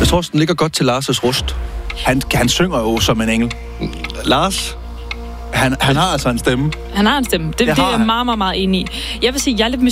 Jeg tror også, den ligger godt til Lars' rust. Han synger jo som en engel. Lars? Han har altså en stemme. Han har en stemme. Det er jeg meget, meget, meget enig i. Jeg vil sige, jeg er lidt